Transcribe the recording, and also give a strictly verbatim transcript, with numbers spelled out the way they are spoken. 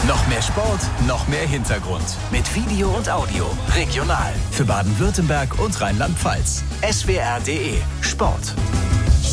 Noch mehr Sport, noch mehr Hintergrund. Mit Video und Audio. Regional. Für Baden-Württemberg und Rheinland-Pfalz. S W R punkt de Sport.